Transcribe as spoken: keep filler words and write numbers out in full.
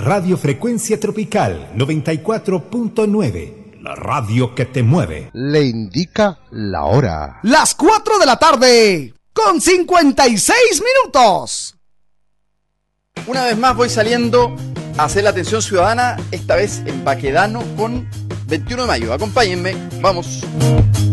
Radio Frecuencia Tropical noventa y cuatro punto nueve, la radio que te mueve. Le indica la hora. Las cuatro de la tarde, con cincuenta y seis minutos. Una vez más voy saliendo a hacer la atención ciudadana, esta vez en Baquedano con veintiuno de mayo. Acompáñenme, vamos.